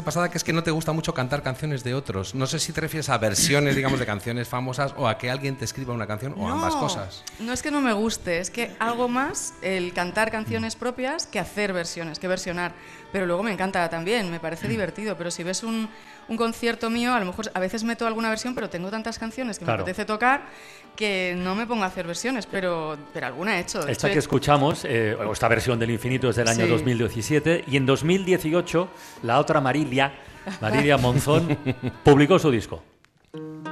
pasada que es que no te gusta mucho cantar canciones de otros. No sé si te refieres a versiones, digamos, de canciones famosas o a que alguien te escriba una canción o ambas cosas. No es que no me guste, es que hago más el cantar canciones propias que hacer versiones, que versionar. Pero luego me encanta también, me parece divertido. Pero si ves un concierto mío, a lo mejor a veces meto alguna versión, pero tengo tantas canciones que me apetece tocar que no me pongo a hacer versiones, pero alguna he hecho. Esta que escuchamos, esta versión del Infinito es del año 2017, y en 2018 la otra Marilia Monzón publicó su disco.